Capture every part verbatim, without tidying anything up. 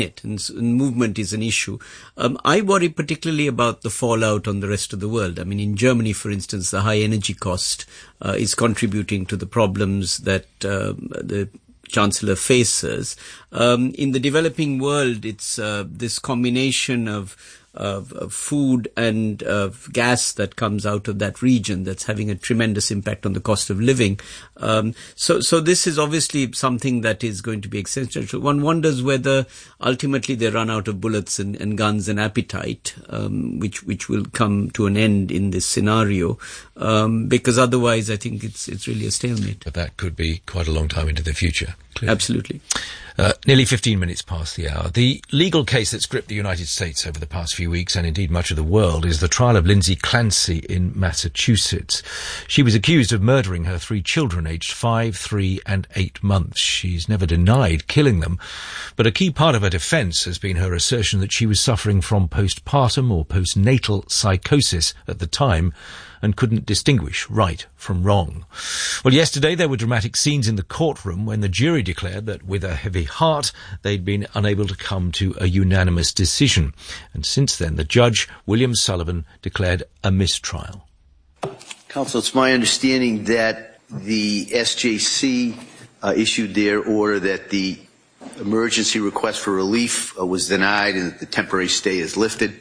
it, and, and movement is an issue. Um, I worry particularly about the fallout on the rest of the world. I mean, in Germany, for instance, the high energy cost uh, is contributing to the problems that um, the Chancellor faces. Um, in the developing world, it's uh, this combination of Of, of food and of gas that comes out of that region that's having a tremendous impact on the cost of living. Um, so, so this is obviously something that is going to be essential. One wonders whether ultimately they run out of bullets and, and guns and appetite, um, which which will come to an end in this scenario, um, because otherwise I think it's it's really a stalemate. But that could be quite a long time into the future. Clearly. Absolutely. Uh, nearly fifteen minutes past the hour. The legal case that's gripped the United States over the past few weeks, and indeed much of the world, is the trial of Lindsay Clancy in Massachusetts. She was accused of murdering her three children, aged five, three, and eight months. She's never denied killing them, but a key part of her defence has been her assertion that she was suffering from postpartum or postnatal psychosis at the time, and couldn't distinguish right from wrong. Well, yesterday there were dramatic scenes in the courtroom when the jury declared that with a heavy heart they'd been unable to come to a unanimous decision. And since then, the judge, William Sullivan, declared a mistrial. Counsel, it's my understanding that the S J C uh, issued their order that the emergency request for relief uh, was denied and that the temporary stay is lifted.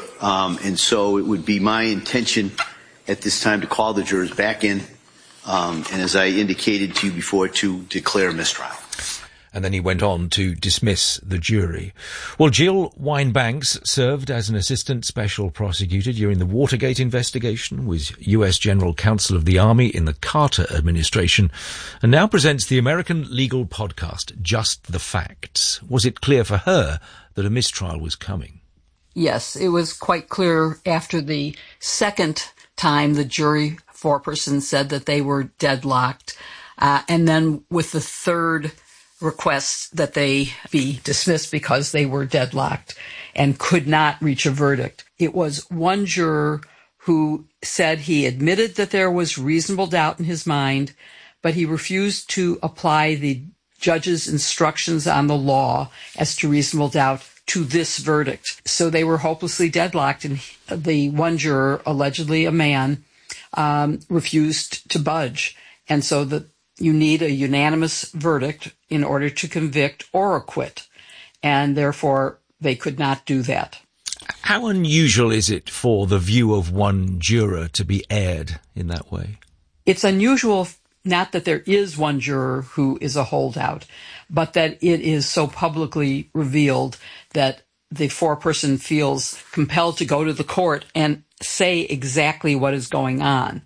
Um, and so it would be my intention at this time to call the jurors back in, um, and as I indicated to you before, to declare mistrial. And then he went on to dismiss the jury. Well, Jill Wine-Banks served as an assistant special prosecutor during the Watergate investigation, was U S General Counsel of the Army in the Carter administration, and now presents the American legal podcast, Just the Facts. Was it clear for her that a mistrial was coming? Yes, it was quite clear after the second time the jury foreperson said that they were deadlocked, uh, and then with the third request that they be dismissed because they were deadlocked and could not reach a verdict. It was one juror who said he admitted that there was reasonable doubt in his mind, but he refused to apply the judge's instructions on the law as to reasonable doubt to this verdict. So they were hopelessly deadlocked, and the one juror, allegedly a man, um, refused to budge. And so the, you need a unanimous verdict in order to convict or acquit, and therefore they could not do that. How unusual is it for the view of one juror to be aired in that way? It's unusual, not that there is one juror who is a holdout, but that it is so publicly revealed that the foreperson feels compelled to go to the court and say exactly what is going on.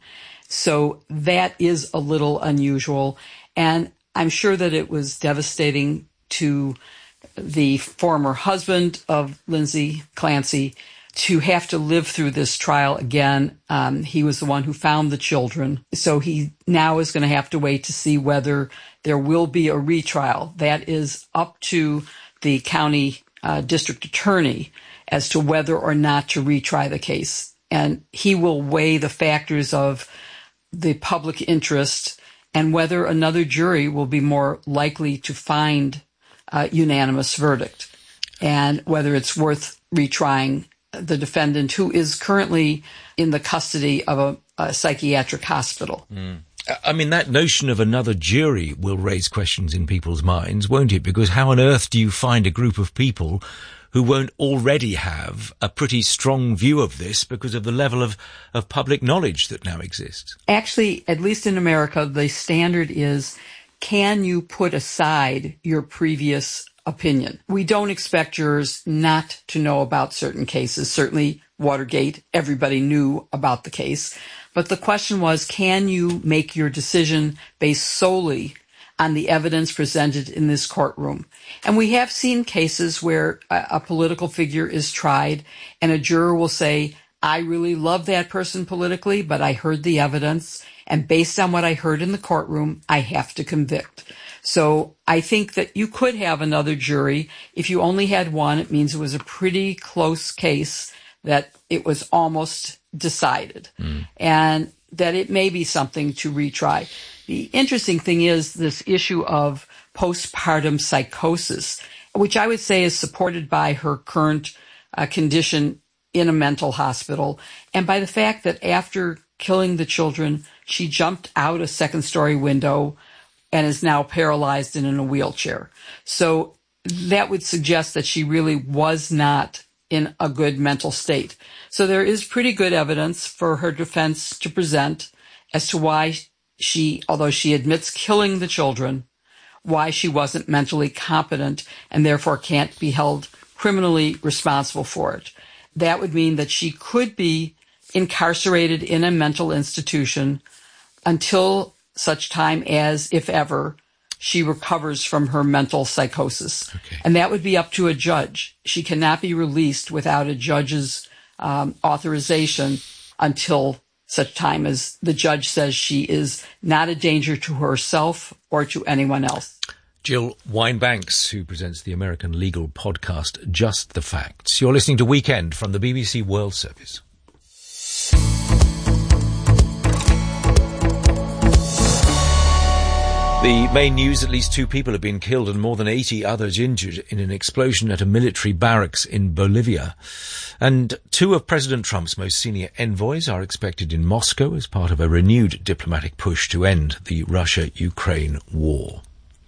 So that is a little unusual, and I'm sure that it was devastating to the former husband of Lindsay Clancy to have to live through this trial again. Um, he was the one who found the children, so he now is going to have to wait to see whether there will be a retrial. That is up to the county uh, district attorney as to whether or not to retry the case. And he will weigh the factors of the public interest and whether another jury will be more likely to find a unanimous verdict, and whether it's worth retrying the defendant, who is currently in the custody of a, a psychiatric hospital. Mm. I mean, that notion of another jury will raise questions in people's minds, won't it? Because how on earth do you find a group of people who won't already have a pretty strong view of this because of the level of, of public knowledge that now exists? Actually, at least in America, the standard is, can you put aside your previous opinion? We don't expect jurors not to know about certain cases. Certainly Watergate, everybody knew about the case. But the question was, can you make your decision based solely on the evidence presented in this courtroom? And we have seen cases where a, a political figure is tried and a juror will say, I really love that person politically, but I heard the evidence, and based on what I heard in the courtroom, I have to convict. So I think that you could have another jury. If you only had one, it means it was a pretty close case, that it was almost decided, mm. and that it may be something to retry. The interesting thing is this issue of postpartum psychosis which I would say is supported by her current uh, condition in a mental hospital, and by the fact that after killing the children, she jumped out a second-story window and is now paralyzed and in a wheelchair. So that would suggest that she really was not in a good mental state. So there is pretty good evidence for her defense to present as to why she, although she admits killing the children, why she wasn't mentally competent and therefore can't be held criminally responsible for it. That would mean that she could be incarcerated in a mental institution until such time as, if ever, she recovers from her mental psychosis. Okay. And that would be up to a judge. She cannot be released without a judge's um, authorization until such time as the judge says she is not a danger to herself or to anyone else. Jill Wine-Banks, who presents the American legal podcast Just the Facts. You're listening to Weekend from the B B C World Service. The main news, at least two people have been killed and more than eighty others injured in an explosion at a military barracks in Bolivia. And two of President Trump's most senior envoys are expected in Moscow as part of a renewed diplomatic push to end the Russia-Ukraine war.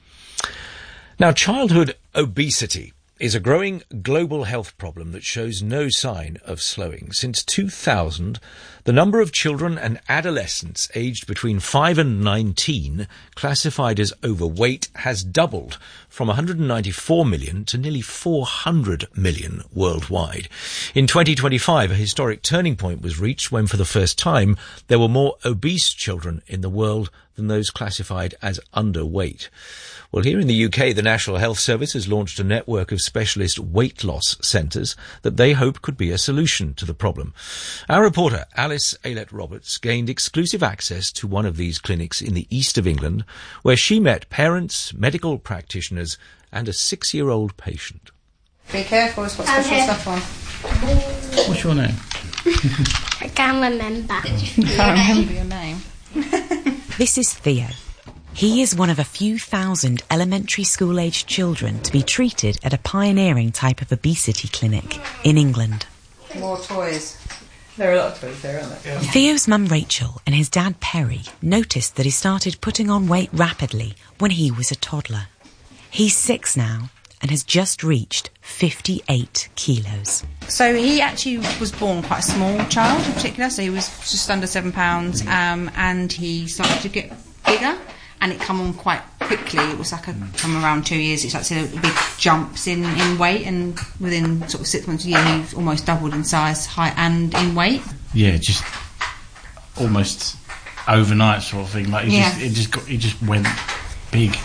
Now, childhood obesity is a growing global health problem that shows no sign of slowing. Since two thousand, the number of children and adolescents aged between five and nineteen classified as overweight has doubled from one hundred ninety-four million to nearly four hundred million worldwide. In twenty twenty-five, a historic turning point was reached when, for the first time, there were more obese children in the world than those classified as underweight. Well, here in the U K, the National Health Service has launched a network of specialist weight loss centres that they hope could be a solution to the problem. Our reporter, Alice Aylett-Roberts, gained exclusive access to one of these clinics in the east of England, where she met parents, medical practitioners and a six-year-old patient. Be careful, it's got special Okay. stuff on. What's your name? I can't remember. You can't remember your name. This is Theo. He is one of a few thousand elementary school-aged children to be treated at a pioneering type of obesity clinic in England. More toys. There are a lot of toys there, aren't there? Yeah. Theo's mum Rachel and his dad Perry noticed that he started putting on weight rapidly when he was a toddler. He's six now and has just reached fifty-eight kilos. So he actually was born quite a small child in particular, so he was just under seven pounds, um, and he started to get bigger. And it come on quite quickly. It was like a, from around two years, it's like so big jumps in, in weight, and within sort of six months a year, he almost doubled in size, height, and in weight. Yeah, just almost overnight sort of thing. Like he Yeah. just, it just got, he just went big.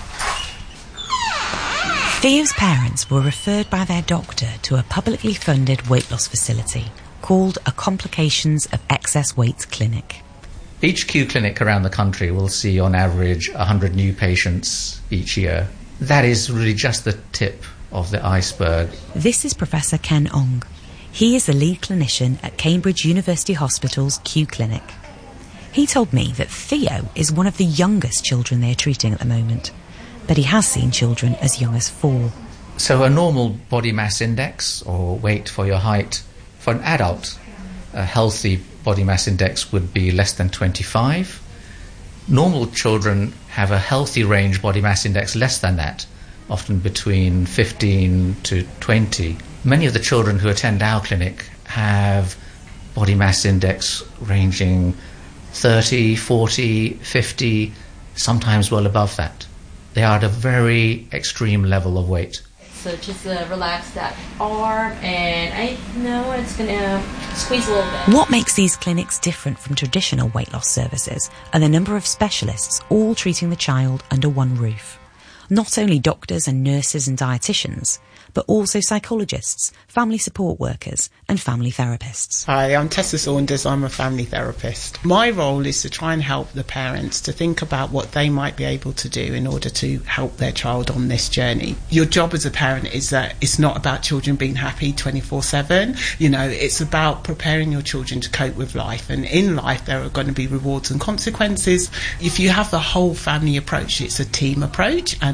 Theo's parents were referred by their doctor to a publicly funded weight loss facility called a Complications of Excess Weight Clinic. Each Q clinic around the country will see on average one hundred new patients each year. That is really just the tip of the iceberg. This is Professor Ken Ong. He is the lead clinician at Cambridge University Hospital's Q Clinic. He told me that Theo is one of the youngest children they are treating at the moment, but he has seen children as young as four. So a normal body mass index, or weight for your height, for an adult, a healthy body mass index would be less than twenty-five. Normal children have a healthy range body mass index less than that, often between fifteen to twenty. Many of the children who attend our clinic have body mass index ranging thirty, forty, fifty, sometimes well above that. They are at a very extreme level of weight. So just uh, relax that arm, and I know it's going to squeeze a little bit. What makes these clinics different from traditional weight loss services are the number of specialists all treating the child under one roof. Not only doctors and nurses and dietitians, but also psychologists, family support workers and family therapists. Hi, I'm Tessa Saunders, I'm a family therapist. My role is to try and help the parents to think about what they might be able to do in order to help their child on this journey. Your job as a parent is that it's not about children being happy twenty-four seven, you know, it's about preparing your children to cope with life, and in life there are going to be rewards and consequences. If you have the whole family approach, it's a team approach, and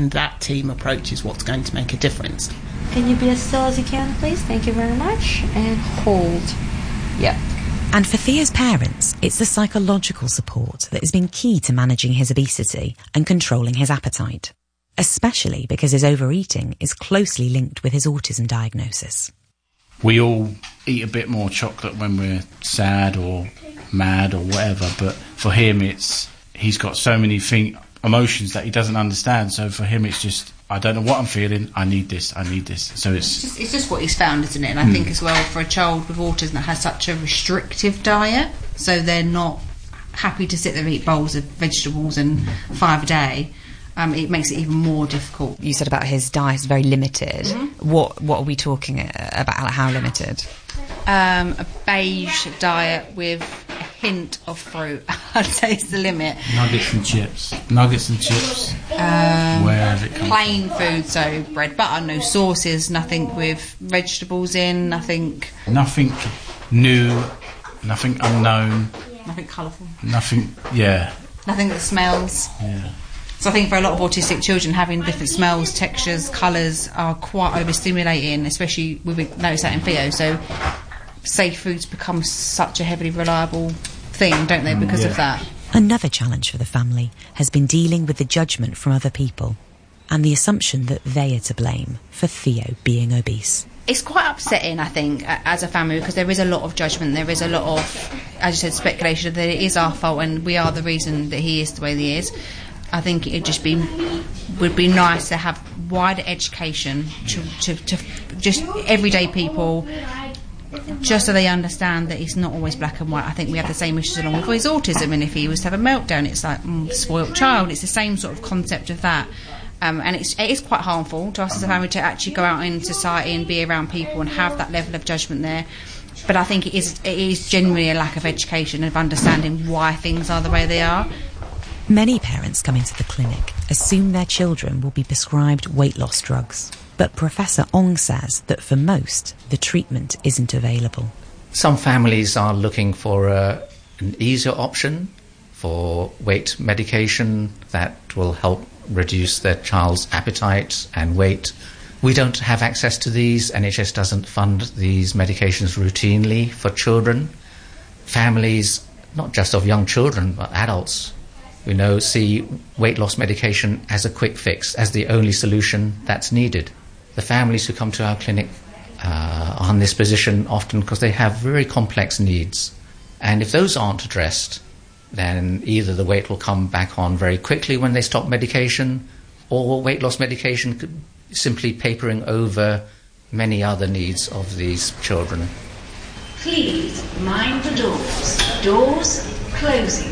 and that team approach is what's going to make a difference. Can you be as still as you can, please? Thank you very much. And hold. Yep. And for Theo's parents, it's the psychological support that has been key to managing his obesity and controlling his appetite, especially because his overeating is closely linked with his autism diagnosis. We all eat a bit more chocolate when we're sad or mad or whatever, but for him it's he's got so many thing, emotions that he doesn't understand, so for him it's just, I don't know what I'm feeling, I need this, I need this. So it's It's just, it's just what he's found, isn't it? And I Mm. think as well, for a child with autism that has such a restrictive diet, so they're not happy to sit there and eat bowls of vegetables and five a day, um, it makes it even more difficult. You said about his diet is very limited. Mm-hmm. What what are we talking about? How limited? Um, a beige diet with a hint of fruit, I'd say is the limit. nuggets and chips. Nuggets and chips. Um, Where has it come plain food, so bread, butter, no sauces, nothing with vegetables in, nothing... Nothing new, nothing unknown, Nothing colourful. nothing, yeah. Nothing that smells. Yeah. So I think for a lot of autistic children, having different smells, textures, colours are quite overstimulating, especially we've noticed that in Theo. So safe foods become such a heavily reliable thing, don't they, because yeah. of that. Another challenge for the family has been dealing with the judgment from other people and the assumption that they are to blame for Theo being obese. It's quite upsetting, I think, a- as a family, because there is a lot of judgment, there is a lot of, as you said, speculation that it is our fault and we are the reason that he is the way he is. I think it'd just be would be nice to have wider education to, to, to just everyday people, just so they understand that it's not always black and white. I think we have the same issues along with his autism, and if he was to have a meltdown, it's like mm, spoilt child. It's the same sort of concept of that. Um, and it's, it is quite harmful to us as a family to actually go out in society and be around people and have that level of judgment there. But I think it is it is genuinely a lack of education, of understanding why things are the way they are. Many parents come into the clinic assume their children will be prescribed weight loss drugs. But Professor Ong says that for most, the treatment isn't available. Some families are looking for a, an easier option for weight medication that will help reduce their child's appetite and weight. We don't have access to these. N H S doesn't fund these medications routinely for children. Families, not just of young children, but adults, we know, see weight loss medication as a quick fix, as the only solution that's needed. The families who come to our clinic uh, are in this position often because they have very complex needs. And if those aren't addressed, then either the weight will come back on very quickly when they stop medication, or weight loss medication could simply papering over many other needs of these children. Please mind the doors. Doors closing.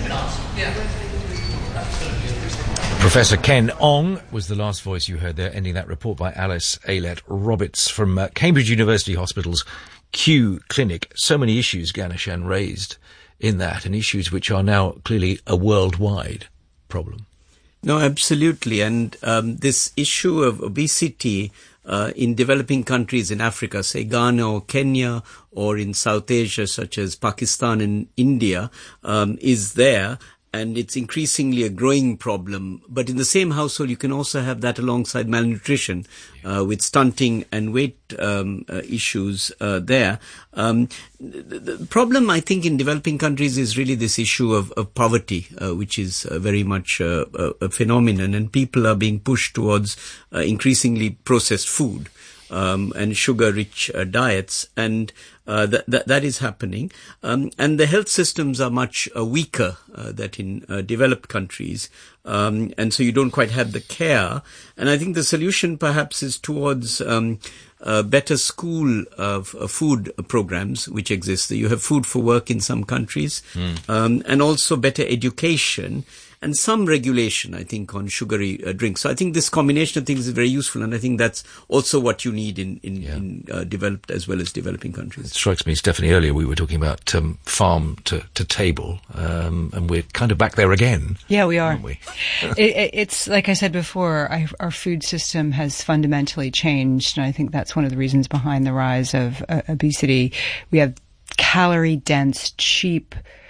Professor Ken Ong was the last voice you heard there, ending that report by Alice Aylett Roberts from uh, Cambridge University Hospital's Kew Clinic. So many issues Ganeshan raised in that, and issues which are now clearly a worldwide problem. No, absolutely. And um, this issue of obesity uh, in developing countries in Africa, say Ghana or Kenya, or in South Asia, such as Pakistan and India, um, is there. And it's increasingly a growing problem. But in the same household, you can also have that alongside malnutrition, uh, with stunting and weight um, uh, issues uh, there. Um, the, the problem, I think, in developing countries is really this issue of, of poverty, uh, which is uh, very much uh, a, a phenomenon. And people are being pushed towards uh, increasingly processed food. Um, and sugar-rich uh, diets, and uh, that, that that is happening. Um, and the health systems are much uh, weaker uh, than in uh, developed countries, um, and so you don't quite have the care. And I think the solution perhaps is towards um, uh, better school uh, food programs which exist. You have food for work in some countries, mm. um, and also better education. And some regulation, I think, on sugary uh, drinks. So I think this combination of things is very useful, and I think that's also what you need in, in, yeah. in uh, developed as well as developing countries. It strikes me, Stephanie, earlier we were talking about um, farm to, to table, um, and we're kind of back there again. Yeah, we are. Aren't we? it, it's, like I said before, I, our food system has fundamentally changed, and I think that's one of the reasons behind the rise of uh, obesity. We have calorie-dense, cheap,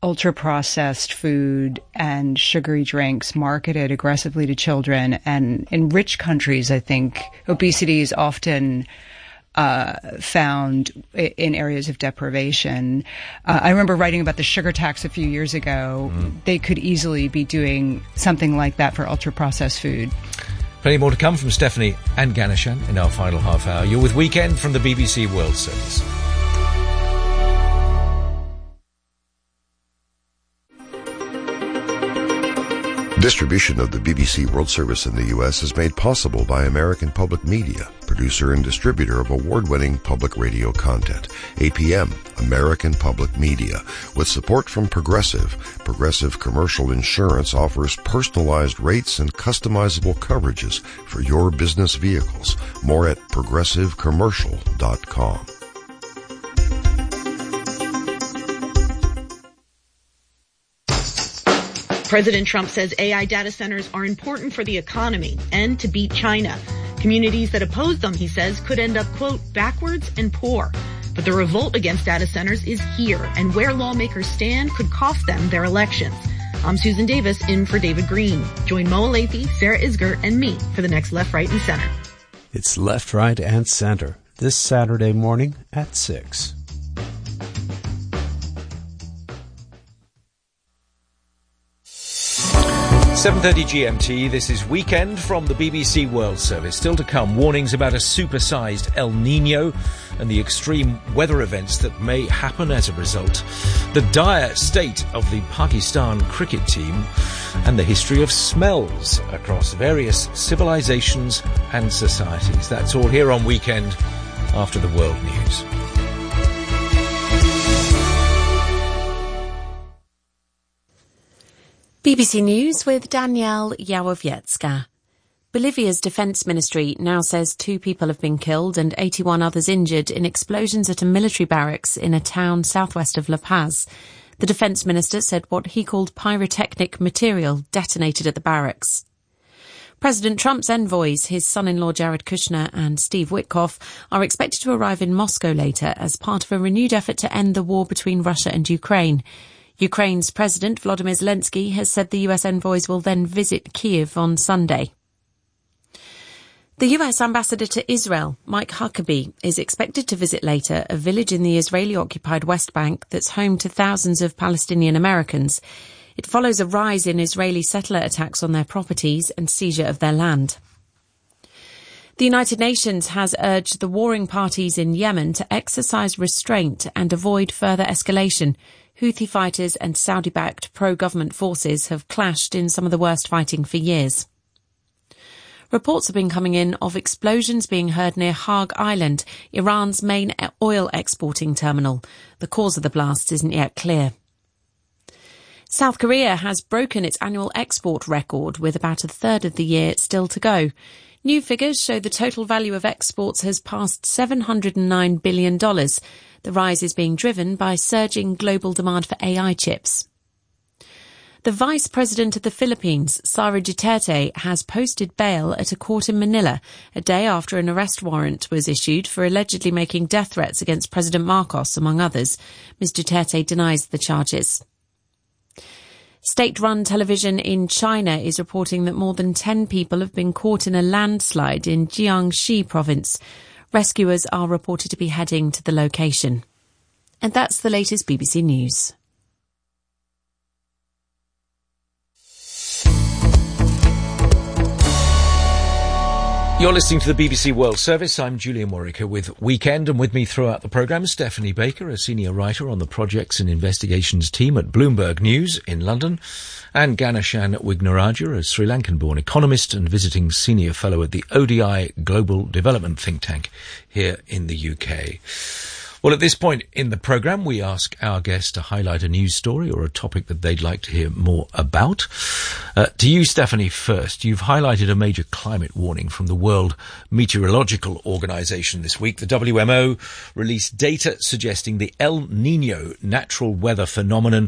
ultra-processed food and sugary drinks marketed aggressively to children. And in rich countries, I think obesity is often uh, found in areas of deprivation. Uh, I remember writing about the sugar tax a few years ago. Mm. They could easily be doing something like that for ultra-processed food. Plenty more to come from Stephanie and Ganeshan in our final half hour. You're with Weekend from the B B C World Service. Distribution of the B B C World Service in the U S is made possible by American Public Media, producer and distributor of award-winning public radio content. A P M, American Public Media. With support from Progressive, Progressive Commercial Insurance offers personalized rates and customizable coverages for your business vehicles. More at progressive commercial dot com. President Trump says A I data centers are important for the economy and to beat China. Communities that oppose them, he says, could end up, quote, backwards and poor. But the revolt against data centers is here, and where lawmakers stand could cost them their elections. I'm Susan Davis, in for David Green. Join Mo Alathe, Sarah Isger, and me for the next Left, Right, and Center. It's Left, Right, and Center this Saturday morning at six. seven thirty G M T, this is Weekend from the B B C World Service. Still to come, warnings about a supersized El Nino and the extreme weather events that may happen as a result, the dire state of the Pakistan cricket team, and the history of smells across various civilizations and societies. That's all here on Weekend after the world news. B B C News with Danielle Yawowiecka. Bolivia's defence ministry now says two people have been killed and eighty-one others injured in explosions at a military barracks in a town southwest of La Paz. The defence minister said what he called pyrotechnic material detonated at the barracks. President Trump's envoys, his son-in-law Jared Kushner and Steve Witkoff, are expected to arrive in Moscow later as part of a renewed effort to end the war between Russia and Ukraine. Ukraine's President Volodymyr Zelensky has said the U S envoys will then visit Kyiv on Sunday. The U S ambassador to Israel, Mike Huckabee, is expected to visit later a village in the Israeli-occupied West Bank that's home to thousands of Palestinian Americans. It follows a rise in Israeli settler attacks on their properties and seizure of their land. The United Nations has urged the warring parties in Yemen to exercise restraint and avoid further escalation. Houthi fighters and Saudi-backed pro-government forces have clashed in some of the worst fighting for years. Reports have been coming in of explosions being heard near Haag Island, Iran's main oil exporting terminal. The cause of the blasts isn't yet clear. South Korea has broken its annual export record with about a third of the year still to go. New figures show the total value of exports has passed seven hundred nine billion dollars. The rise is being driven by surging global demand for A I chips. The Vice President of the Philippines, Sara Duterte, has posted bail at a court in Manila a day after an arrest warrant was issued for allegedly making death threats against President Marcos, among others. Miz Duterte denies the charges. State-run television in China is reporting that more than ten people have been caught in a landslide in Jiangxi province. Rescuers are reported to be heading to the location. And that's the latest B B C News. You're listening to the B B C World Service. I'm Julian Warwicker with Weekend, and with me throughout the programme, Stephanie Baker, a senior writer on the Projects and Investigations team at Bloomberg News in London, and Ganeshan Wignarajah, a Sri Lankan-born economist and visiting senior fellow at the O D I Global Development Think Tank here in the U K. Well, at this point in the programme, we ask our guests to highlight a news story or a topic that they'd like to hear more about. Uh, to you, Stephanie, first, you've highlighted a major climate warning from the World Meteorological Organization this week. The W M O released data suggesting the El Nino natural weather phenomenon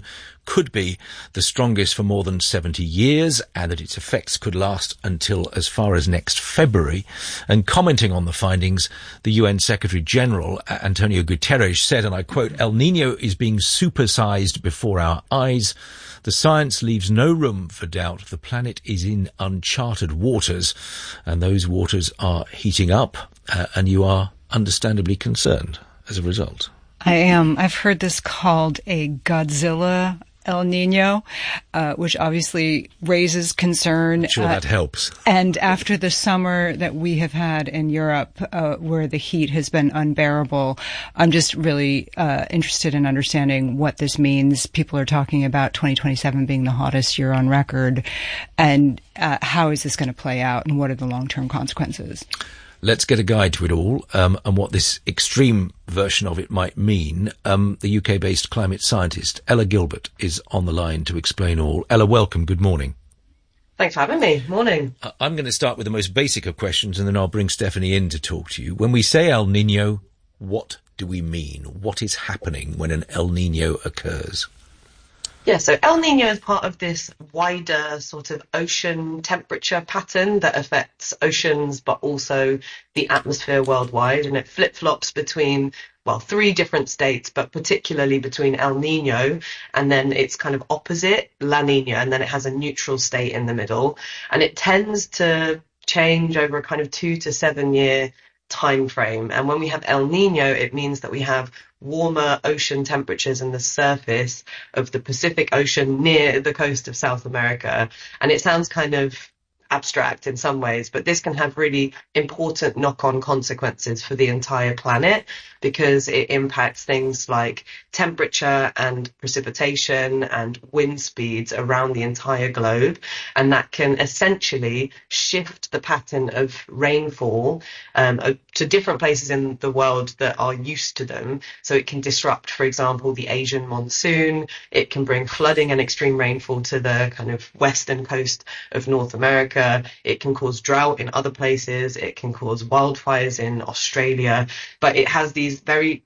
could be the strongest for more than seventy years and that its effects could last until as far as next February. And commenting on the findings, the U N Secretary-General, Antonio Guterres, said, and I quote, "El Niño is being supersized before our eyes. The science leaves no room for doubt. The planet is in uncharted waters, and those waters are heating up, uh, and you are understandably concerned as a result." I am. I've heard this called a Godzilla El Nino, uh, which obviously raises concern. I'm sure uh, that helps. And after the summer that we have had in Europe, uh, where the heat has been unbearable, I'm just really uh, interested in understanding what this means. People are talking about twenty twenty-seven being the hottest year on record. And uh, how is this going to play out, and what are the long-term consequences? Let's get a guide to it all, um, and what this extreme version of it might mean. Um, the U K-based climate scientist Ella Gilbert is on the line to explain all. Ella, welcome. Good morning. Thanks for having me. Morning. Uh, I'm going to start with the most basic of questions, and then I'll bring Stephanie in to talk to you. When we say El Niño, what do we mean? What is happening when an El Niño occurs? Yeah, so El Niño is part of this wider sort of ocean temperature pattern that affects oceans, but also the atmosphere worldwide. And it flip-flops between, well, three different states, but particularly between El Niño and then its kind of opposite, La Niña, and then it has a neutral state in the middle. And it tends to change over a kind of two to seven year time frame. And when we have El Niño, it means that we have warmer ocean temperatures in the surface of the Pacific Ocean near the coast of South America. And it sounds kind of abstract in some ways, but this can have really important knock-on consequences for the entire planet because it impacts things like temperature and precipitation and wind speeds around the entire globe, and that can essentially shift the pattern of rainfall um, to different places in the world that are used to them. So it can disrupt, for example, the Asian monsoon. It can bring flooding and extreme rainfall to the kind of western coast of North America. It can cause drought in other places. It can cause wildfires in Australia. But it has these very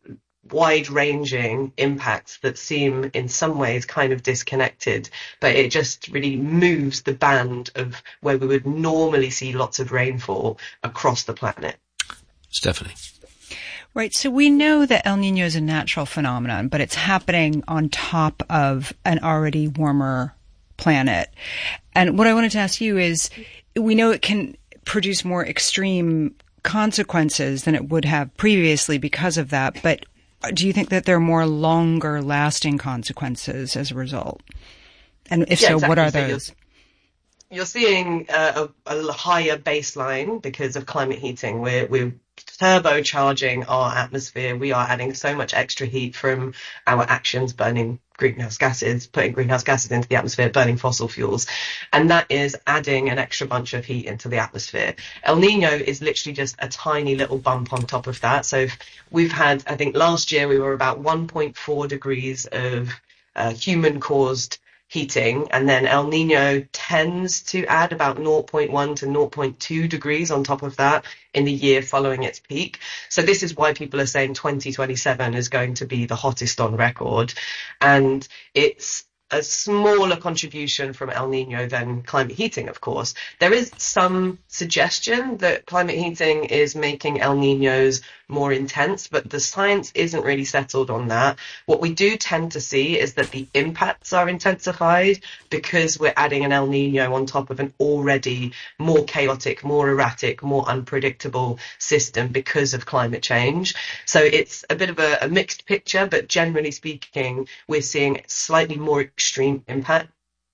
wide-ranging impacts that seem in some ways kind of disconnected, but it just really moves the band of where we would normally see lots of rainfall across the planet. Stephanie. Right. So we know that El Niño is a natural phenomenon, but it's happening on top of an already warmer planet. And what I wanted to ask you is, we know it can produce more extreme consequences than it would have previously because of that, but do you think that there are more longer lasting consequences as a result? And if yeah, so, exactly. what are so those? You're, you're seeing uh, a, a higher baseline because of climate heating. We're, we're turbocharging our atmosphere. We are adding so much extra heat from our actions, burning greenhouse gases, putting greenhouse gases into the atmosphere, burning fossil fuels. And that is adding an extra bunch of heat into the atmosphere. El Niño is literally just a tiny little bump on top of that. So we've had, I think last year we were about one point four degrees of uh, human-caused heating, and then El Niño tends to add about zero point one to zero point two degrees on top of that in the year following its peak. So this is why people are saying twenty twenty-seven is going to be the hottest on record. And it's a smaller contribution from El Niño than climate heating, of course. There is some suggestion that climate heating is making El Niños more intense, but the science isn't really settled on that. What we do tend to see is that the impacts are intensified because we're adding an El Niño on top of an already more chaotic, more erratic, more unpredictable system because of climate change. So it's a bit of a, a mixed picture, but generally speaking, we're seeing slightly more extreme impact.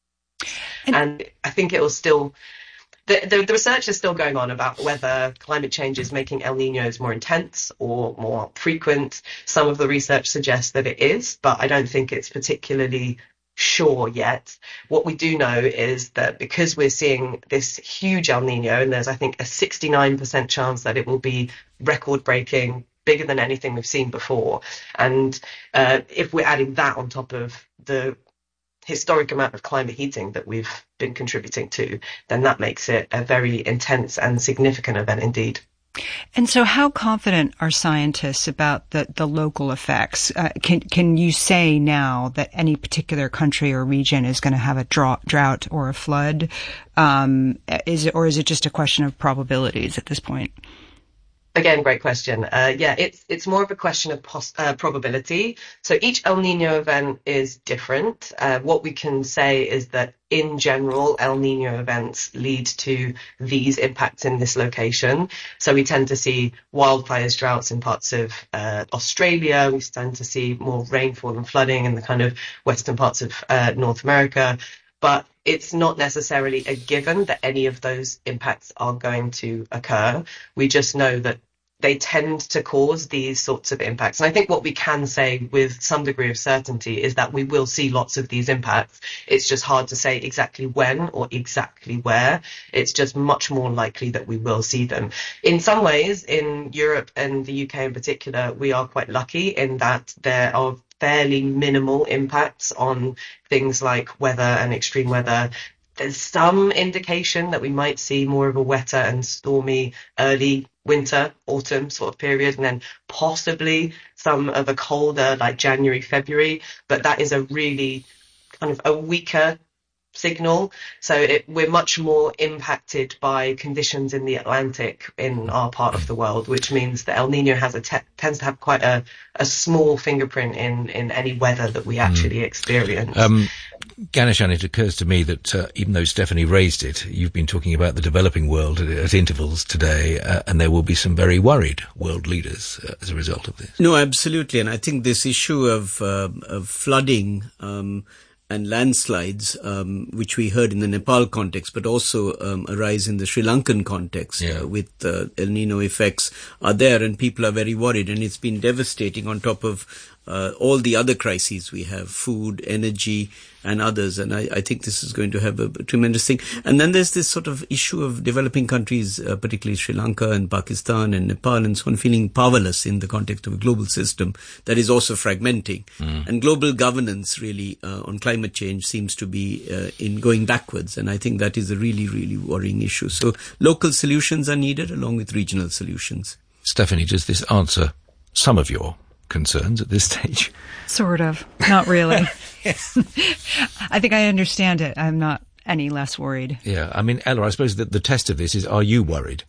And, and I think it will still... The, the, the research is still going on about whether climate change is making El Niños more intense or more frequent. Some of the research suggests that it is, but I don't think it's particularly sure yet. What we do know is that because we're seeing this huge El Niño, and there's, I think, a sixty-nine percent chance that it will be record-breaking, bigger than anything we've seen before. And uh, if we're adding that on top of the historic amount of climate heating that we've been contributing to, then that makes it a very intense and significant event indeed. And so how confident are scientists about the, the local effects? Uh, can can you say now that any particular country or region is going to have a drought, drought or a flood? Um, is it, or is it just a question of probabilities at this point? Again, great question. Uh, yeah, it's it's more of a question of pos- uh, probability. So each El Nino event is different. Uh, what we can say is that in general, El Nino events lead to these impacts in this location. So we tend to see wildfires, droughts in parts of uh, Australia. We tend to see more rainfall and flooding in the kind of western parts of uh, North America. But it's not necessarily a given that any of those impacts are going to occur. We just know that they tend to cause these sorts of impacts. And I think what we can say with some degree of certainty is that we will see lots of these impacts. It's just hard to say exactly when or exactly where. It's just much more likely that we will see them. In some ways, in Europe and the U K in particular, we are quite lucky in that there are fairly minimal impacts on things like weather and extreme weather. There's some indication that we might see more of a wetter and stormy early winter, autumn sort of period, and then possibly some of a colder like January, February. But that is a really kind of a weaker signal. So it, we're much more impacted by conditions in the Atlantic in our part of the world, which means that El Nino has a te- tends to have quite a, a small fingerprint in, in any weather that we actually mm. experience. Um, Ganeshan, it occurs to me that uh, even though Stephanie raised it, you've been talking about the developing world at, at intervals today, uh, and there will be some very worried world leaders uh, as a result of this. No, absolutely. And I think this issue of, uh, of flooding um, and landslides, um, which we heard in the Nepal context, but also um, arise in the Sri Lankan context yeah. uh, with uh, El Nino effects are there, and people are very worried. And it's been devastating on top of uh, all the other crises we have, food, energy, and others. And I, I think this is going to have a, a tremendous thing. And then there's this sort of issue of developing countries, uh, particularly Sri Lanka and Pakistan and Nepal and so on, feeling powerless in the context of a global system that is also fragmenting. Mm. And global governance really uh, on climate change seems to be uh, in going backwards. And I think that is a really, really worrying issue. So local solutions are needed along with regional solutions. Stephanie, does this answer some of your concerns at this stage? Sort of. Not really. I think I understand it. I'm not any less worried. Yeah. I mean, Ella, I suppose that the test of this is, are you worried?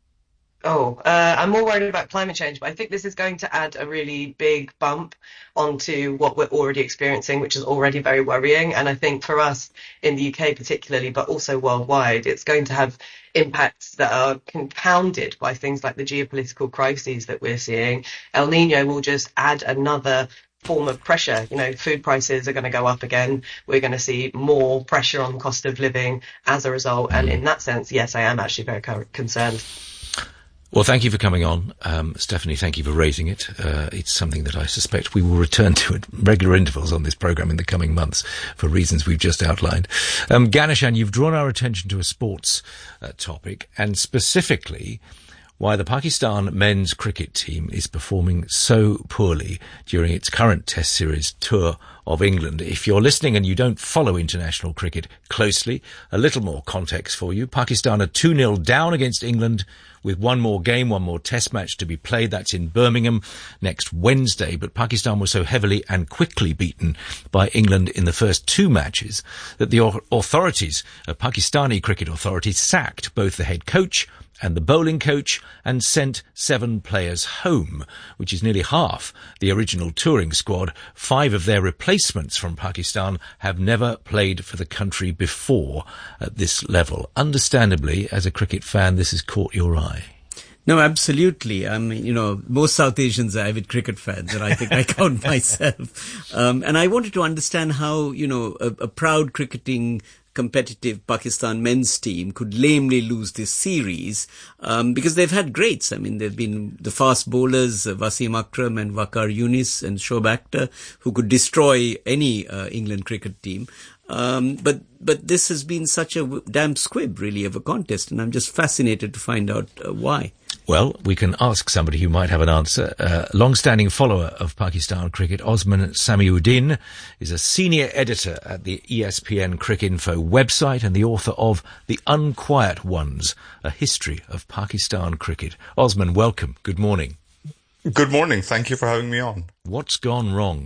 Oh, uh, I'm more worried about climate change, but I think this is going to add a really big bump onto what we're already experiencing, which is already very worrying. And I think for us in the U K particularly, but also worldwide, it's going to have impacts that are compounded by things like the geopolitical crises that we're seeing. El Nino will just add another form of pressure. You know, food prices are going to go up again. We're going to see more pressure on the cost of living as a result. And in that sense, yes, I am actually very co- concerned. Well, thank you for coming on. Um, Stephanie, thank you for raising it. Uh, it's something that I suspect we will return to at regular intervals on this programme in the coming months for reasons we've just outlined. Um, Ganeshan, you've drawn our attention to a sports uh, topic, and specifically why the Pakistan men's cricket team is performing so poorly during its current Test Series tour of England. If you're listening and you don't follow international cricket closely, a little more context for you. Pakistan are two nil down against England with one more game, one more test match to be played. That's in Birmingham next Wednesday. But Pakistan was so heavily and quickly beaten by England in the first two matches that the authorities, uh, Pakistani cricket authorities, sacked both the head coach and the bowling coach and sent seven players home, which is nearly half the original touring squad. Five of their replacements from Pakistan have never played for the country before at this level. Understandably, as a cricket fan, this has caught your eye. No, absolutely. I mean, you know, most South Asians are avid cricket fans, and I think I count myself. Um, and I wanted to understand how, you know, a, a proud cricketing competitive Pakistan men's team could lamely lose this series, um, because they've had greats. I mean, they've been the fast bowlers, uh, Wasim Akram and Waqar Yunis and Shoaib Akhtar, who could destroy any uh, England cricket team. Um, but, but this has been such a damp squib, really, of a contest, and I'm just fascinated to find out uh, why. Well, we can ask somebody who might have an answer. Uh, long-standing follower of Pakistan cricket, Osman Samiuddin, is a senior editor at the E S P N Cricinfo website and the author of The Unquiet Ones, A History of Pakistan Cricket. Osman, welcome. Good morning. Good morning. Thank you for having me on. What's gone wrong?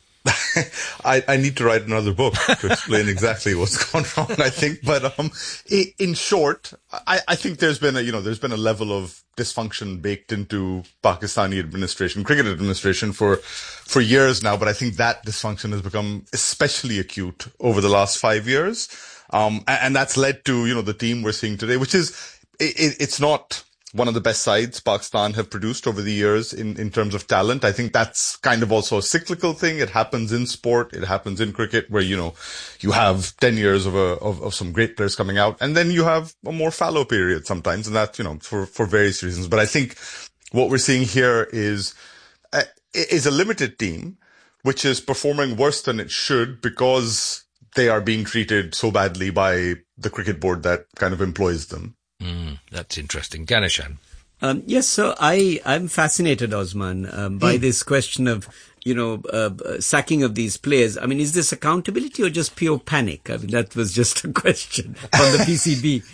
I, I need to write another book to explain exactly what's gone wrong, I think. But um, in short, I, I think there's been a, you know, there's been a level of dysfunction baked into Pakistani administration, cricket administration for, for years now. But I think that dysfunction has become especially acute over the last five years. Um, and, and that's led to, you know, the team we're seeing today, which is, it, it's not one of the best sides Pakistan have produced over the years in, in terms of talent. I think that's kind of also a cyclical thing. It happens in sport. It happens in cricket where, you know, you have ten years of a, of, of some great players coming out, and then you have a more fallow period sometimes. And that, you know, for, for various reasons. But I think what we're seeing here is, uh, is a limited team, which is performing worse than it should because they are being treated so badly by the cricket board that kind of employs them. Mm, that's interesting. Ganeshan. Um, yes, so I, I'm fascinated, Osman, um, by mm. this question of, you know, uh, sacking of these players. I mean, is this accountability or just pure panic? I mean, that was just a question from the P C B.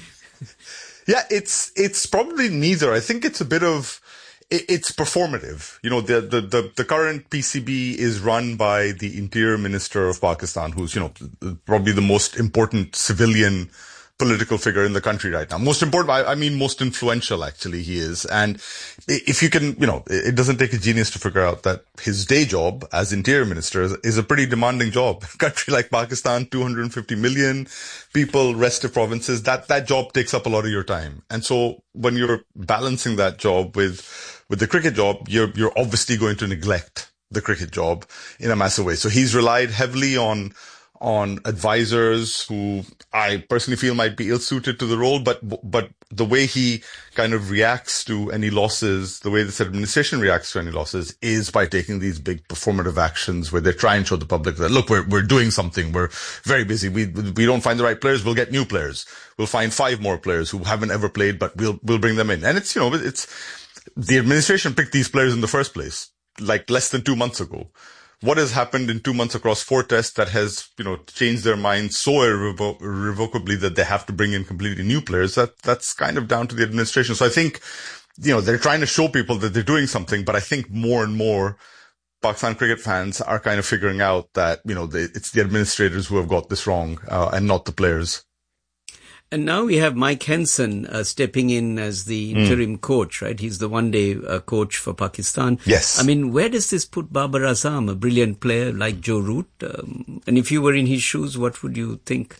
Yeah, it's, it's probably neither. I think it's a bit of, it, it's performative. You know, the, the, the, the current P C B is run by the Interior Minister of Pakistan, who's, you know, probably the most important civilian political figure in the country right now. Most important, I, I mean most influential actually he is. And if you can, you know, it doesn't take a genius to figure out that his day job as interior minister is, is a pretty demanding job. A country like Pakistan, two hundred fifty million people, rest of provinces, that, that job takes up a lot of your time. And so when you're balancing that job with, with the cricket job, you're, you're obviously going to neglect the cricket job in a massive way. So he's relied heavily on on advisors who I personally feel might be ill-suited to the role, but but the way he kind of reacts to any losses, the way this administration reacts to any losses is by taking these big performative actions where they try and show the public that, look, we're we're doing something, we're very busy, we we don't find the right players, we'll get new players, we'll find five more players who haven't ever played, but we'll we'll bring them in. And it's, you know, it's the administration picked these players in the first place, like less than two months ago. What has happened in two months across four tests that has, you know, changed their minds so irrevo- irrevocably that they have to bring in completely new players? That, that's kind of down to the administration. So I think, you know, they're trying to show people that they're doing something, but I think more and more Pakistan cricket fans are kind of figuring out that, you know, they, it's the administrators who have got this wrong, uh, and not the players. And now we have Mike Henson uh, stepping in as the interim mm. coach, right? He's the one-day uh, coach for Pakistan. Yes. I mean, where does this put Babar Azam, a brilliant player like Joe Root? Um, and if you were in his shoes, what would you think?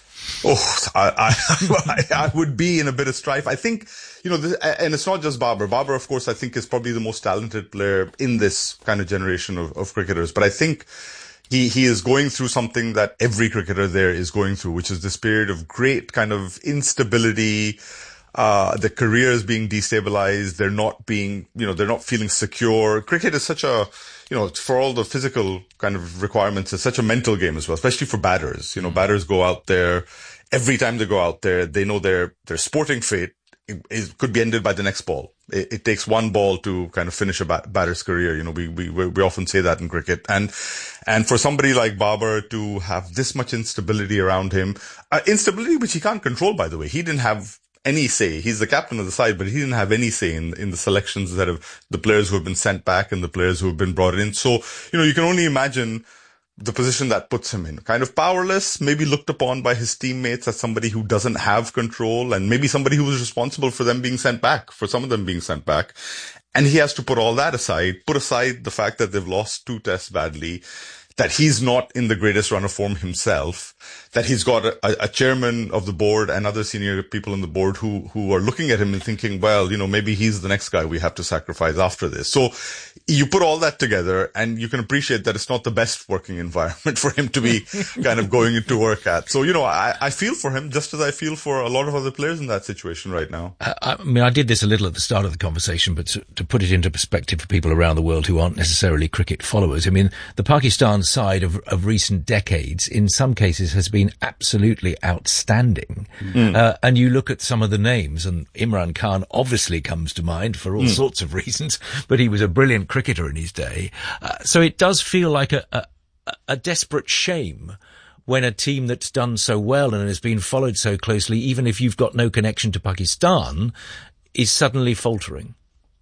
Oh, I, I, I would be in a bit of strife. I think, you know, this, and it's not just Babar. Babar, of course, I think is probably the most talented player in this kind of generation of, of cricketers. But I think He, he is going through something that every cricketer there is going through, which is this period of great kind of instability. Uh, the career is being destabilized. They're not being, you know, they're not feeling secure. Cricket is such a, you know, for all the physical kind of requirements, it's such a mental game as well, especially for batters. You know, batters go out there, every time they go out there, they know their, their sporting fate it could be ended by the next ball. It, it takes one ball to kind of finish a bat, batter's career. You know, we, we, we often say that in cricket. And, and for somebody like Babar to have this much instability around him, uh, instability which he can't control, by the way. He didn't have any say. He's the captain of the side, but he didn't have any say in, in the selections that have, the players who have been sent back and the players who have been brought in. So, you know, you can only imagine the position that puts him in. Kind of powerless, maybe looked upon by his teammates as somebody who doesn't have control, and maybe somebody who was responsible for them being sent back, for some of them being sent back. And he has to put all that aside, put aside the fact that they've lost two tests badly, that he's not in the greatest run of form himself, that he's got a, a chairman of the board and other senior people on the board who, who are looking at him and thinking, well, you know, maybe he's the next guy we have to sacrifice after this. So you put all that together and you can appreciate that it's not the best working environment for him to be kind of going into work at. So, you know, I, I feel for him just as I feel for a lot of other players in that situation right now. I, I mean, I did this a little at the start of the conversation, but to, to put it into perspective for people around the world who aren't necessarily cricket followers, I mean, the Pakistan side of, of recent decades, in some cases, has been absolutely outstanding. Mm. Uh, and you look at some of the names, and Imran Khan obviously comes to mind for all mm. sorts of reasons, but he was a brilliant cricketer in his day. Uh, so it does feel like a, a, a desperate shame when a team that's done so well and has been followed so closely, even if you've got no connection to Pakistan, is suddenly faltering.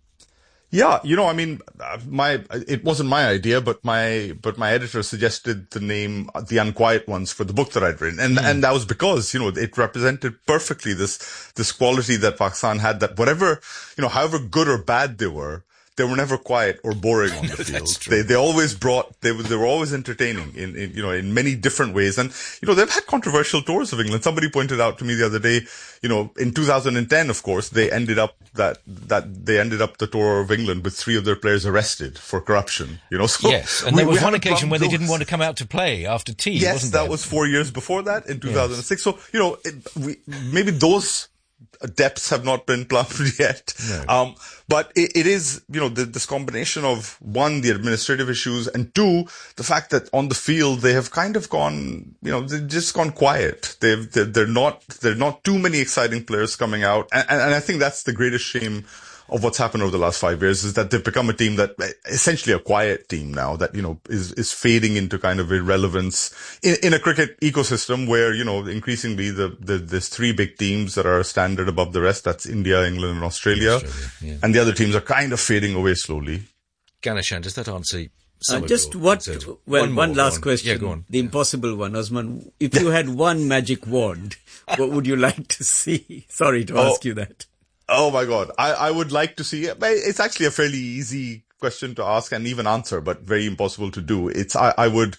Yeah, you know, I mean, my it wasn't my idea, but my but my editor suggested the name The Unquiet Ones for the book that I'd written, and mm. and that was because, you know, it represented perfectly this this quality that Pakistan had, that whatever, you know, however good or bad they were, they were never quiet or boring on the field. They they always brought they were they were always entertaining in, in you know in many different ways. And you know, they've had controversial tours of England. Somebody pointed out to me the other day, you know, in two thousand ten, of course, they ended up that that they ended up the tour of England with three of their players arrested for corruption. You know, so yes, and we, there was one occasion where they didn't want to come out to play after tea. Yes, wasn't that there? was four years before that in two thousand six. Yes. So you know, it, we, maybe those depths have not been plumbed yet. No. Um, but it, it is, you know, the, this combination of, one, the administrative issues, and two, the fact that on the field they have kind of gone, you know, they've just gone quiet. They've, they're, they're not, there are not too many exciting players coming out. And, and I think that's the greatest shame of what's happened over the last five years, is that they've become a team that, essentially a quiet team now, that, you know, is, is fading into kind of irrelevance in, in a cricket ecosystem where, you know, increasingly the, the, there's three big teams that are standard above the rest. That's India, England and Australia. Australia yeah. And the other teams are kind of fading away slowly. Ganeshan, does that answer some uh, of just your what, concerns? well, one, one more, last one. question. Yeah, go on. The impossible one, Osman. If you had one magic wand, what would you like to see? Sorry to oh. ask you that. Oh my God. I, I would like to see it. It's actually a fairly easy question to ask and even answer, but very impossible to do. It's, I, I would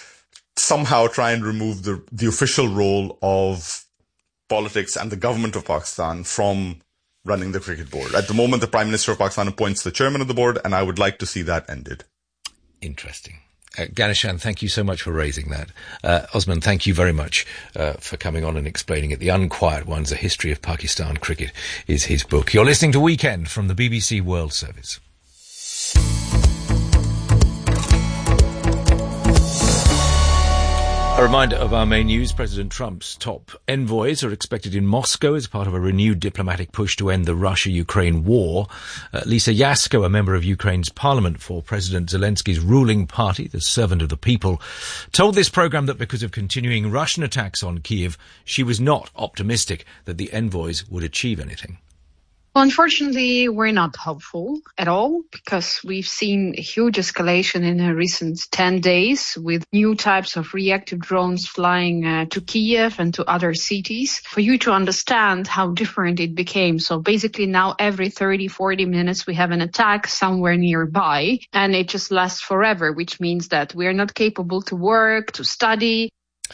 somehow try and remove the, the official role of politics and the government of Pakistan from running the cricket board. At the moment, the Prime Minister of Pakistan appoints the chairman of the board, and I would like to see that ended. Interesting. Uh, Ganeshan, thank you so much for raising that. Uh, Osman, thank you very much uh, for coming on and explaining it. The Unquiet Ones, A History of Pakistan Cricket is his book. You're listening to Weekend from the B B C World Service. A reminder of our main news. President Trump's top envoys are expected in Moscow as part of a renewed diplomatic push to end the Russia-Ukraine war. Uh, Lisa Yasko, a member of Ukraine's parliament for President Zelensky's ruling party, the Servant of the People, told this programme that because of continuing Russian attacks on Kyiv, she was not optimistic that the envoys would achieve anything. Well, unfortunately, we're not hopeful at all, because we've seen a huge escalation in the recent ten days with new types of reactive drones flying uh, to Kyiv and to other cities. For you to understand how different it became. So basically now every thirty, forty minutes we have an attack somewhere nearby, and it just lasts forever, which means that we are not capable to work, to study.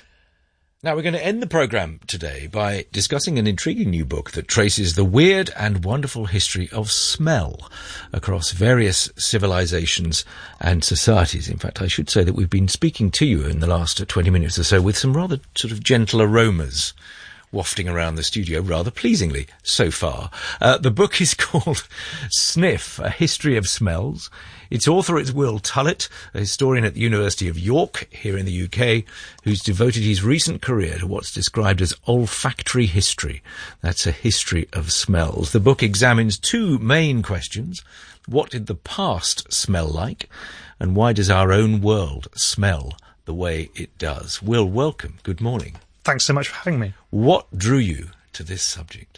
Now, we're going to end the programme today by discussing an intriguing new book that traces the weird and wonderful history of smell across various civilizations and societies. In fact, I should say that we've been speaking to you in the last twenty minutes or so with some rather sort of gentle aromas wafting around the studio, rather pleasingly so far. Uh, the book is called Sniff, A History of Smells. Its author is Will Tullett, a historian at the University of York here in the U K, who's devoted his recent career to what's described as olfactory history. That's a history of smells. The book examines two main questions. What did the past smell like? And why does our own world smell the way it does? Will, welcome. Good morning. Thanks so much for having me. What drew you to this subject?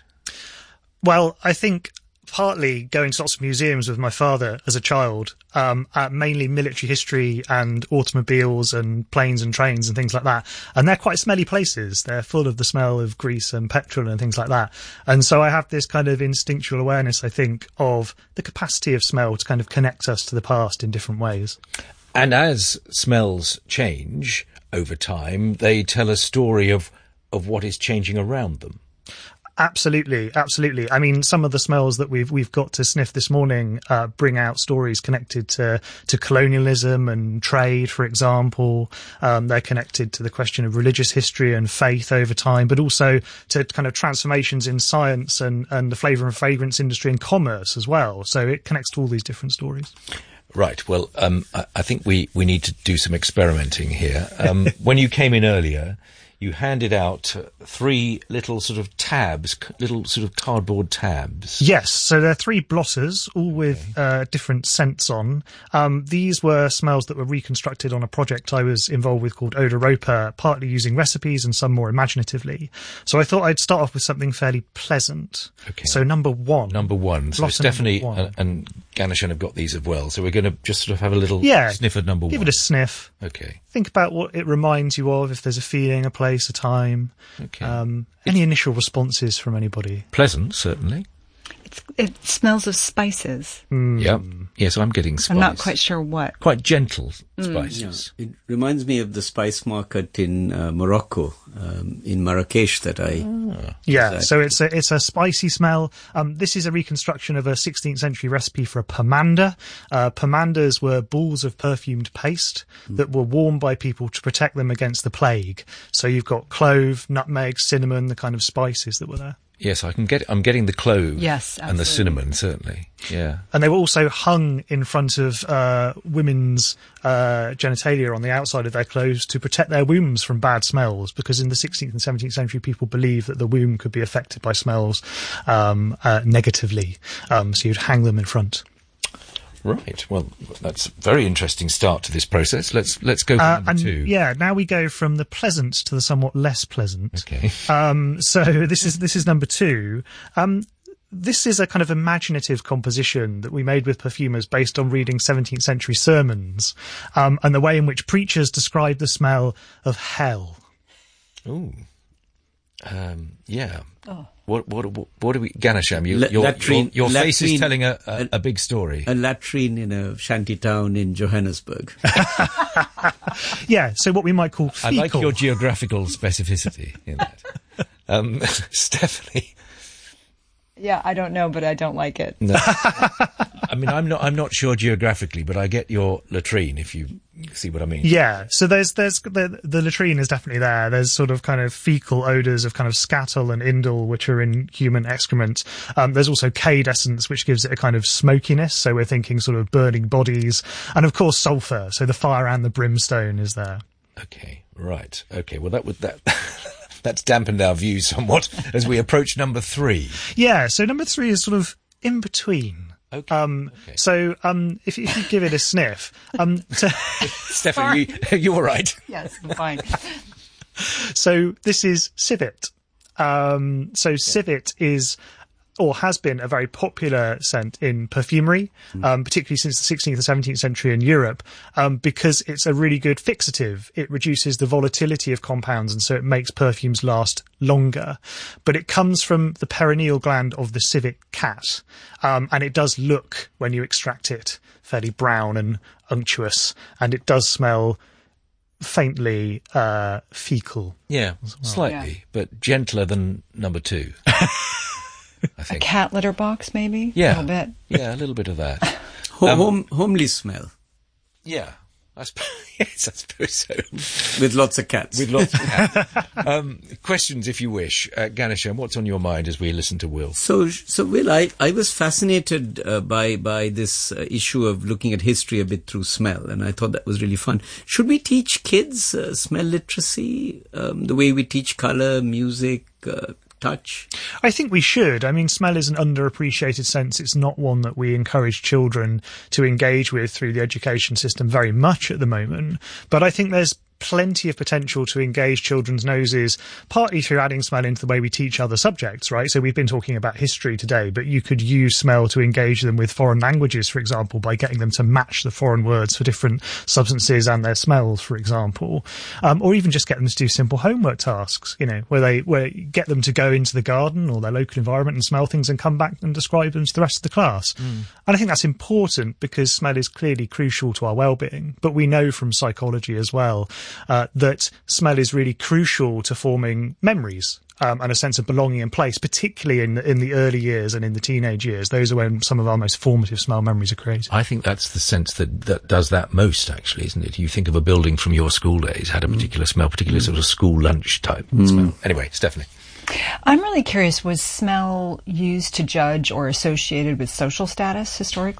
Well, I think partly going to lots of museums with my father as a child, um, at mainly military history and automobiles and planes and trains and things like that. And they're quite smelly places. They're full of the smell of grease and petrol and things like that. And so I have this kind of instinctual awareness, I think, of the capacity of smell to kind of connect us to the past in different ways. And as smells change over time, they tell a story of, of what is changing around them. Absolutely, absolutely. I mean, some of the smells that we've we've got to sniff this morning uh, bring out stories connected to to colonialism and trade, for example. Um, they're connected to the question of religious history and faith over time, but also to kind of transformations in science and and the flavour and fragrance industry and commerce as well. So it connects to all these different stories. Right. Well, um, I, I think we, we need to do some experimenting here. Um, when you came in earlier, you handed out uh, three little sort of tabs, c- little sort of cardboard tabs. Yes, so they're three blotters, all with okay. uh, different scents on. Um, these were smells that were reconstructed on a project I was involved with called Odoropa, partly using recipes and some more imaginatively. So I thought I'd start off with something fairly pleasant. Okay. So number one. Number one. So Stephanie one. and, and Ganeshan have got these as well. So we're going to just sort of have a little yeah, sniff at number give one. Give it a sniff. Okay. Think about what it reminds you of, if there's a feeling, a place, a time. Okay. Um, any initial responses from anybody? Pleasant, certainly. It's, it smells of spices. Mm. Yep. Yes, I'm getting spice. I'm not quite sure what. Quite gentle Mm. spices. Yeah. It reminds me of the spice market in uh, Morocco, um, in Marrakesh that I... Ah. Yeah, so it's a, it's a spicy smell. Um, this is a reconstruction of a sixteenth century recipe for a pomander. Uh, pomanders were balls of perfumed paste mm. that were worn by people to protect them against the plague. So you've got clove, nutmeg, cinnamon, the kind of spices that were there. Yes, I can get. I'm getting the clove yes, and the cinnamon, certainly. Yeah, and they were also hung in front of uh, women's uh, genitalia on the outside of their clothes to protect their wombs from bad smells. Because in the sixteenth and seventeenth century, people believed that the womb could be affected by smells um, uh, negatively. Um, so you'd hang them in front. Right. Well, that's a very interesting start to this process. Let's let's go to uh, number and two. Yeah, now we go from the pleasant to the somewhat less pleasant. Okay. Um, so this is this is number two. Um, this is a kind of imaginative composition that we made with perfumers based on reading seventeenth century sermons, um, and the way in which preachers describe the smell of hell. Ooh. Um, yeah. Oh. What what what, what do we, Ganesham? You, La- your latrine, your, your face latrine, is telling a, a, a big story. A latrine in a shanty town in Johannesburg. Yeah, so what we might call fecal. I like your geographical specificity in that. Um, Stephanie. Yeah, I don't know, but I don't like it. No. I mean, I'm not. I'm not sure geographically, but I get your latrine. If you see what I mean. Yeah. So there's there's the the latrine is definitely there. There's sort of kind of fecal odours of kind of scatol and indole, which are in human excrement. Um, there's also cade essence, which gives it a kind of smokiness. So we're thinking sort of burning bodies, and of course sulphur. So the fire and the brimstone is there. Okay. Right. Okay. Well, that would that. That's dampened our views somewhat as we approach number three. Yeah, so number three is sort of in between. Okay. Um, okay. So um, if, if you give it a sniff... Um, to Stephanie, you, you're all right. Yes, I'm fine. So this is civet. Um, so yeah. Civet is... or has been a very popular scent in perfumery, mm. um, particularly since the sixteenth and seventeenth century in Europe, um, because it's a really good fixative. It reduces the volatility of compounds, and so it makes perfumes last longer. But it comes from the perineal gland of the civet cat, um, and it does look, when you extract it, fairly brown and unctuous, and it does smell faintly uh, fecal. Yeah, well. slightly, yeah. but gentler than number two. I think. A cat litter box, maybe? Yeah. A little bit. Yeah, a little bit of that. um, Home, homely smell. Yeah. I suppose, yes, I suppose so. With lots of cats. With lots of cats. um, questions, if you wish. Uh, Ganesham, what's on your mind as we listen to Will? So, so Will, I, I was fascinated uh, by, by this uh, issue of looking at history a bit through smell, and I thought that was really fun. Should we teach kids uh, smell literacy, um, the way we teach colour, music, uh, touch? I think we should. I mean, smell is an underappreciated sense. It's not one that we encourage children to engage with through the education system very much at the moment. But I think there's plenty of potential to engage children's noses, partly through adding smell into the way we teach other subjects, right? So we've been talking about history today, but you could use smell to engage them with foreign languages, for example, by getting them to match the foreign words for different substances and their smells, for example. Um, or even just get them to do simple homework tasks, you know, where they where you get them to go into the garden or their local environment and smell things and come back and describe them to the rest of the class. Mm. And I think that's important because smell is clearly crucial to our well-being, but we know from psychology as well Uh, that smell is really crucial to forming memories um, and a sense of belonging and place, particularly in the, in the early years and in the teenage years. Those are when some of our most formative smell memories are created. I think that's the sense that, that does that most, actually, isn't it? You think of a building from your school days, had a particular mm. smell, particular mm. sort of school lunch type mm. smell. Anyway, Stephanie. I'm really curious, was smell used to judge or associated with social status historically?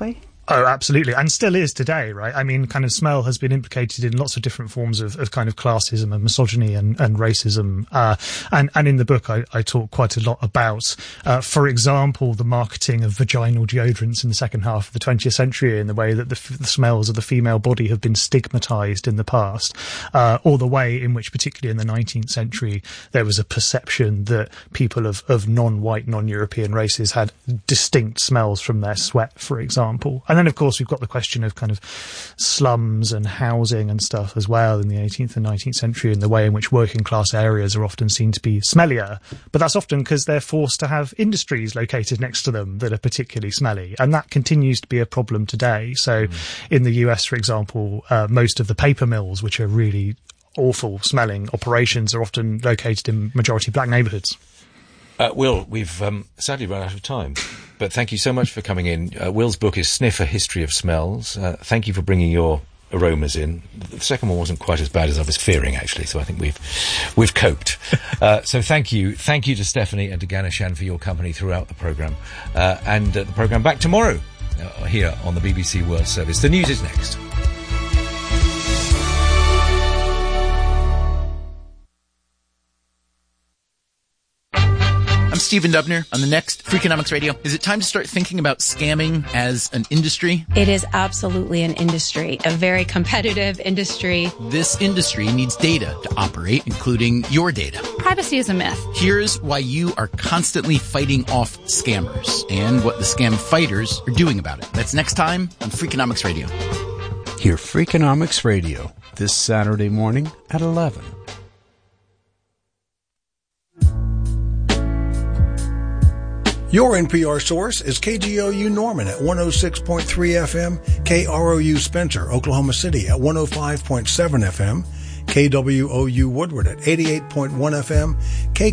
Oh, absolutely. And still is today, right? I mean, kind of smell has been implicated in lots of different forms of, of kind of classism and misogyny and, and racism. Uh, and, and in the book, I, I talk quite a lot about, uh, for example, the marketing of vaginal deodorants in the second half of the twentieth century and the way that the, f- the smells of the female body have been stigmatized in the past, uh, or the way in which, particularly in the nineteenth century, there was a perception that people of, of non-white, non-European races had distinct smells from their sweat, for example. And then, of course, we've got the question of kind of slums and housing and stuff as well in the eighteenth and nineteenth century, and the way in which working class areas are often seen to be smellier. But that's often because they're forced to have industries located next to them that are particularly smelly. And that continues to be a problem today. So mm. in the U S, for example, uh, most of the paper mills, which are really awful smelling operations, are often located in majority black neighbourhoods. Uh, Will, we've um, sadly run out of time, but thank you so much for coming in. Uh, Will's book is Sniff, A History of Smells. Uh, thank you for bringing your aromas in. The second one wasn't quite as bad as I was fearing, actually, so I think we've we've coped. Uh, so thank you. Thank you to Stephanie and to Ganeshan for your company throughout the programme. Uh, and uh, the programme back tomorrow uh, here on the B B C World Service. The news is next. I'm Stephen Dubner. On the next Freakonomics Radio, is it time to start thinking about scamming as an industry? It is absolutely an industry, a very competitive industry. This industry needs data to operate, including your data. Privacy is a myth. Here's why you are constantly fighting off scammers and what the scam fighters are doing about it. That's next time on Freakonomics Radio. Hear Freakonomics Radio this Saturday morning at eleven. Your N P R source is K G O U Norman at one oh six point three F M, K R O U Spencer, Oklahoma City at one oh five point seven F M, K W O U Woodward at eighty-eight point one F M, K